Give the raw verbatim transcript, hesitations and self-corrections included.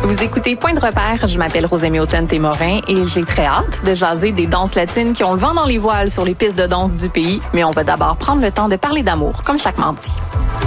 Vous écoutez Point de repère, je m'appelle Rosemie Automne-Témorin et j'ai très hâte de jaser des danses latines qui ont le vent dans les voiles sur les pistes de danse du pays. Mais on va d'abord prendre le temps de parler d'amour, comme chaque mardi.